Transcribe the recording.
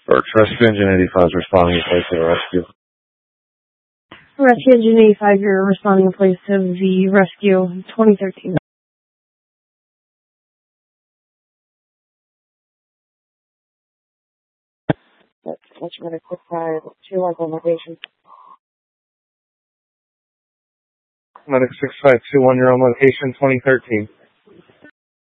Rescue Engine 85 is responding in place of the rescue. Rescue Engine 85, you're responding in place of the rescue 2013. Let's run a quick fire to local location. Medic 6521, you're on location 2013.